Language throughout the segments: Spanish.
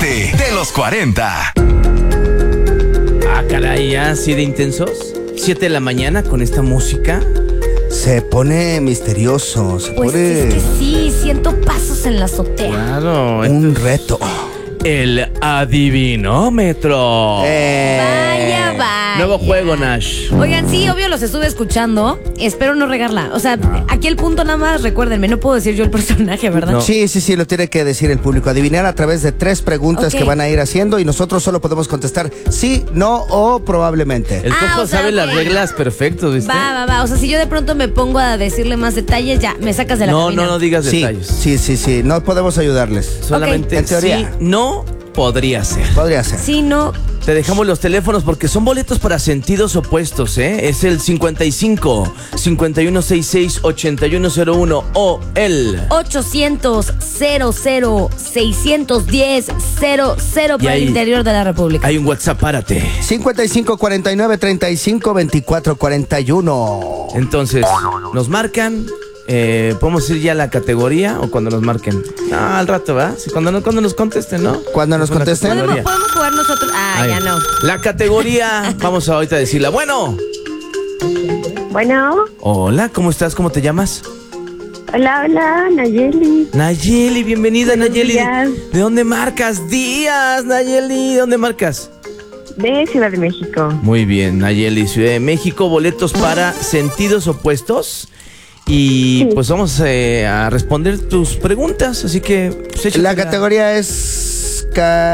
Parte de los 40. Ah, caray, ¿ya así de intensos? 7 de la mañana con esta música. Se pone misterioso, se Pues pone es que sí, siento pasos en la azotea. Claro. un reto. El adivinómetro. Vaya, vaya. Nuevo juego, Nash. Oigan, sí, obvio los estuve escuchando. Espero no regarla. O sea, aquí el punto nada más, recuérdenme, no puedo decir yo el personaje, ¿verdad? No. Sí, lo tiene que decir el público. Adivinar a través de 3 preguntas Ok. que van a ir haciendo y nosotros solo podemos contestar sí, no o probablemente. El Coco o sea, sabe las ok. reglas perfecto, ¿viste? Va. O sea, si yo de pronto me pongo a decirle más detalles, ya, me sacas de la cabina. No digas Sí, detalles. sí, no podemos ayudarles. Solamente En teoría. sí, no, podría ser. Podría ser. Sí, no. Te dejamos los teléfonos porque son boletos para sentidos opuestos, ¿eh? Es el 55 5166 8101 o el 800-00-610-00 Y para ahí- el interior de la República. hay un WhatsApp, párate. 55 49 35 24 41. Entonces, nos marcan. ¿Podemos decir ya la categoría o cuando nos marquen? Ah, al rato, ¿verdad? Sí, cuando nos contesten, ¿no? Cuando nos Con la contesten. categoría. ¿Podemos jugar nosotros? Ah, Ay, ya no. La categoría, vamos a ahorita decirla. Bueno. Bueno, Hola, ¿cómo estás? ¿Cómo te llamas? hola, Nayeli. Nayeli, bienvenida, Buenos Nayeli. días. ¿De dónde marcas? Días, Nayeli. ¿De dónde marcas? De Ciudad de México. Muy bien, Nayeli, Ciudad de México, boletos para sentidos opuestos. Y Sí. pues vamos a responder tus preguntas, así que pues, échate La categoría es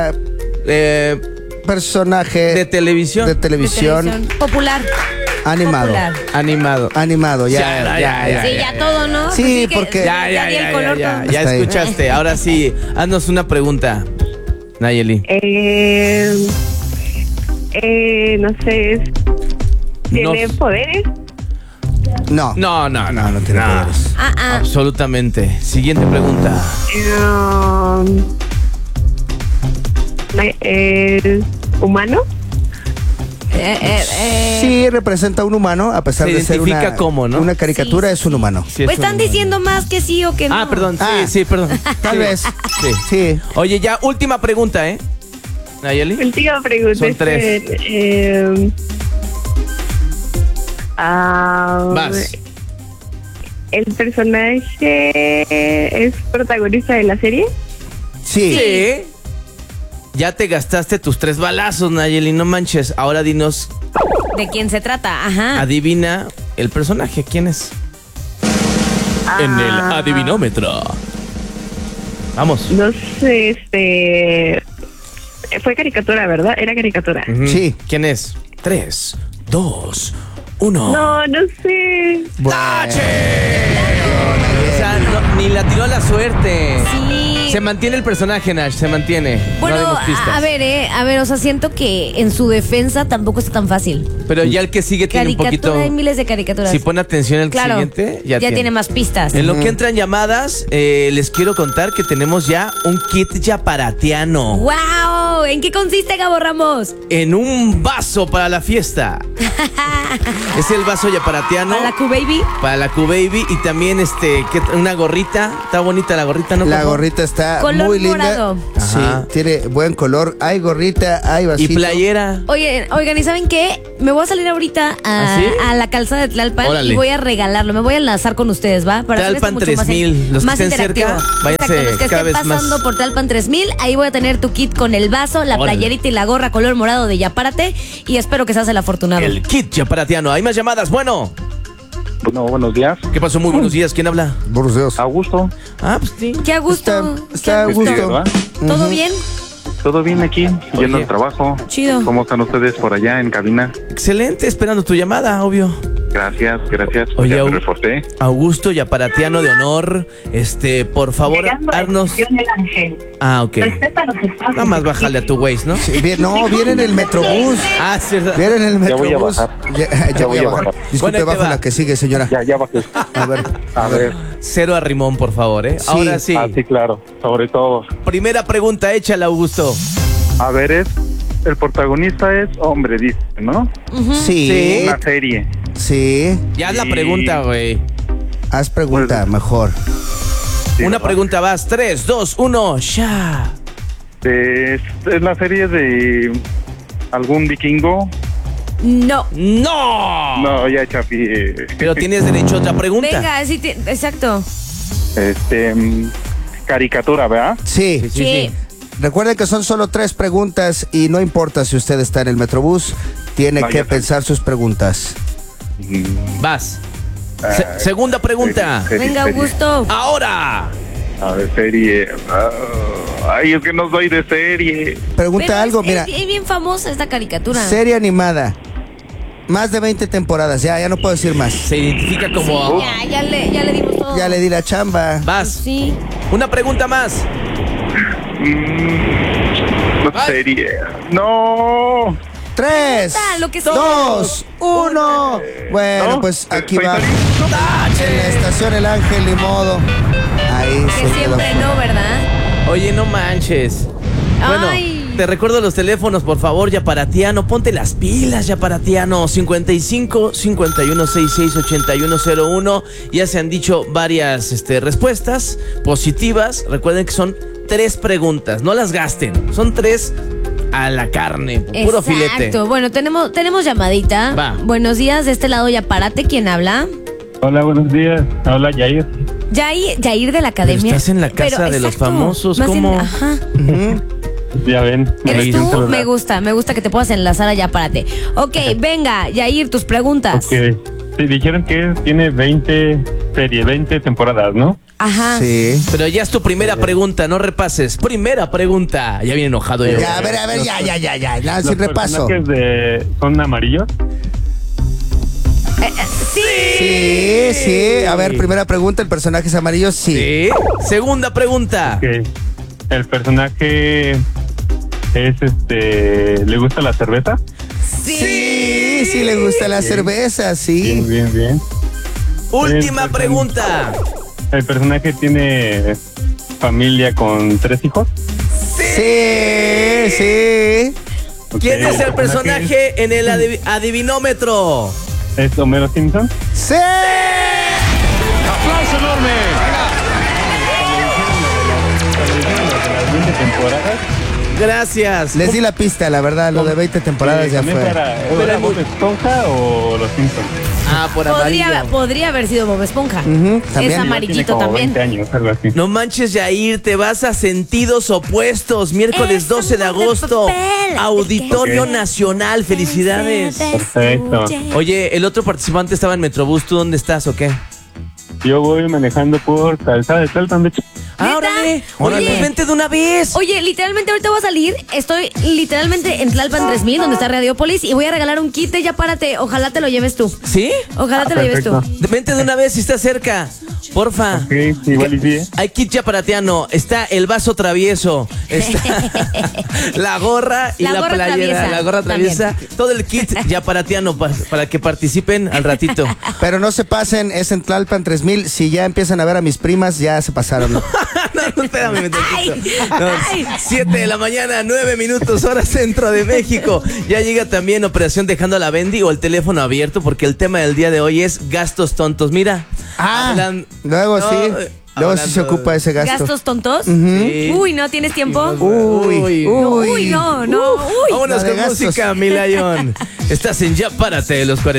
personaje de televisión. de televisión Popular. animado. Popular. Animado. Animado, Ya, ya. Sí, ya todo, ¿no? Sí, Pues que porque- ya di el color todo. Ya Está ahí. escuchaste. Ahora sí, haznos una pregunta, Nayeli. No sé, ¿tiene No. poderes? No. No tiene poderes. Absolutamente. Siguiente pregunta. ¿Es humano? Sí, representa a un humano, a pesar Se de ser identifica como, ¿no? una caricatura, Sí, es un humano. Sí, es Pues están un- diciendo más que sí o que no. Ah, perdón. Ah. Sí, perdón. Tal Sí. vez. Sí. Sí. Oye, ya, última pregunta, ¿eh? Nayeli. Última pregunta. Son 3. Vas. ¿El personaje es protagonista de la serie? Sí. Sí. Ya te gastaste tus 3 balazos, Nayeli, no manches. Ahora dinos, ¿De quién se trata? Ajá. adivina el personaje. ¿Quién es? En el adivinómetro. Vamos. No sé, fue caricatura, ¿verdad? Era caricatura. Ujú. Sí. ¿Quién es? 3, 2, 1. No sé. O sea, ni la tiró a la suerte. Sí. Se mantiene el personaje, Nash, se mantiene. Bueno, no demos pistas. a ver, o sea, siento que en su defensa tampoco está tan fácil. Pero ya el que sigue tiene un Caricatura, poquito. hay miles de caricaturas. Si pone atención el Claro, siguiente, ya tiene más pistas. En lo que entran llamadas, les quiero contar que tenemos ya un kit yaparatiano. ¡Wow! ¿En qué consiste, Gabo Ramos? En un vaso para la fiesta. Es el vaso yaparatiano. ¿Para la Q-Baby? Para la Q-Baby. Y también una gorrita. Está bonita la gorrita, ¿no? La Coco? gorrita está Color muy linda. morado. Sí, Ajá. tiene buen color. Hay gorrita, hay Y vasito. playera. Oigan, ¿y saben qué? Me voy a salir ahorita ¿Ah, sí? a la calzada de Tlalpan Órale. y voy a regalarlo. Me voy a enlazar con ustedes, ¿va? Para hacer esto Tlalpan mucho más 3000. Los que más estén interactivo. cerca, váyanse Exacto, los que cada estén vez más. pasando por Tlalpan 3000, ahí voy a tener tu kit con el vaso, la Órale. playerita y la gorra color morado de Yapárate y espero que seas el afortunado. El kit yaparatiano. Hay más llamadas. Bueno. Bueno, buenos días. ¿Qué pasó? Muy buenos días. ¿Quién habla? Buenos días. Augusto, Ah, pues sí. Qué a gusto. Está a qué gusto. ¿verdad? ¿Todo bien? ¿Todo bien aquí? Yendo Oye. al trabajo. Chido. ¿Cómo están ustedes por allá en cabina? Excelente. Esperando tu llamada, obvio. Gracias. Oye, Ya me Au- reporté. Augusto Yaparatiano de honor. Por favor, haznos. Ah, ok. Nada más bájale a tu Waze, ¿no? Sí, viene en el Metrobús. Ah, sí, ¿verdad? Viene en el Ya voy a Metrobús. bajar. Ya voy a bajar. Bueno, Disculpe, ahí te bajo va. la que sigue, señora. Ya bajé. A ver. A ver. Cero a rimón, por favor, ¿eh? Ahora sí. Ah, sí, claro. Sobre todo. Primera pregunta, échala, Augusto. A ver, el protagonista es hombre, dice, ¿no? Sí. Una serie. Sí. Ya haz la Sí. pregunta, güey. Haz pregunta, mejor. Sí, Una ¿verdad? pregunta vas. 3, 2, 1, ya. ¿Es la serie de algún vikingo? No. ¡No! No, ya chapié. Pero tienes derecho a otra pregunta. Venga, sí, exacto. Caricatura, ¿verdad? Sí. Sí. Recuerden que son solo 3 preguntas y no importa si usted está en el Metrobús, tiene No, que ya sé. pensar sus preguntas. Vas. Segunda pregunta. Venga, Augusto. Ahora. A ver, serie. Ay, es que no soy de serie. Pregunta Pero algo, es mira, bien famosa esta caricatura. serie animada, más de 20 temporadas, ya no puedo decir más. Se identifica como... Ya le dimos todo. Ya le di la chamba. Vas. Sí. Una pregunta más. Ay. Serie. No. 3, Lo que sea. 2, 1. Bueno, ¿No? pues aquí ¿Soy va. feliz? En la estación El Ángel, ni modo. Ahí Que se quedó. siempre no, ¿verdad? Oye, no manches. Bueno, Ay. te recuerdo los teléfonos, por favor, Yaparatiano. Ponte las pilas, Yaparatiano. 55 51 66 8101. Ya se han dicho varias respuestas positivas. Recuerden que son 3 preguntas. No las gasten. Son 3 a la carne. Puro Exacto. filete. Bueno, tenemos llamadita. Va. Buenos días, de este lado ya párate. ¿Quién habla? Hola, buenos días. Habla Yair. Yair de la academia. estás en la casa de los famosos, Más ¿cómo? Ajá. Ya ven. ¿Eres tú? Me gusta que te puedas enlazar allá, párate. Ok, venga, Yair, tus preguntas. Ok. Sí, dijeron que tiene 20 series, 20 temporadas, ¿no? Ajá. Sí. Pero ya es tu primera pregunta, no repases. Primera pregunta. Ya viene enojado yo. Ya, a ver, ya. Nada, Los sin repaso. personajes son amarillos. Sí. A ver, primera pregunta, ¿el personaje es amarillo? Sí. Sí. Segunda pregunta. Que el personaje es ¿le gusta la cerveza? Sí le gusta la cerveza, sí. Bien. Última El pregunta. El personaje tiene familia con 3 hijos. Sí. Ok, ¿Quién es el personaje en el adivinómetro? ¿Es Homero Simpson? Sí. ¡Aplauso enorme! Las 20 temporadas. Gracias. Les di la pista, la verdad, lo de 20 temporadas ya ¿También fue. ¿Era Bob Esponja o Los Simpsons? Ah, por amarillo. Podría haber sido Bob Esponja. Ujú, también. Es amarillito Tiene como también. 20 años, algo así. No manches, Yair, te vas a Sentidos Opuestos, miércoles Eso 12 de no de agosto, papel. Auditorio Ok. Nacional, felicidades. Perfecto. Oye, el otro participante estaba en Metrobús, ¿tú dónde estás o qué? Yo voy manejando por Calzada de Tlalpan, de hecho. Ah, ¿Neta? órale, Órale. pues vente de una vez. Oye, literalmente ahorita voy a salir. Estoy literalmente en Tlalpan 3000, donde está Radiopolis, y voy a regalar un kit de Ya Párate. Ojalá te lo lleves tú. ¿Sí? Ojalá te lo lleves tú. perfecto. Vente de una vez si estás cerca, porfa. Ok, igual y sí, ¿eh? Hay kit Yaparatiano, está el vaso travieso, está la gorra y La la gorra playera, traviesa, la gorra traviesa, todo el kit Yaparatiano para que participen al ratito. Pero no se pasen, es en Tlalpan 3000. Si ya empiezan a ver a mis primas, ya se pasaron. No, espérame un momentito. No, ay. 7 de la mañana, 9 minutos, hora centro de México. Ya llega también Operación Dejando a la Bendy o el teléfono abierto, porque el tema del día de hoy es gastos tontos. Mira. Luego No, sí. Luego sí se hablando- ocupa ese gasto. ¿Gastos tontos? Sí. Uy, ¿no tienes tiempo? Uy. Uy, no. Uy. Vámonos La de con gastos. música, mi Lion. Estás en Ya Párate, los 40.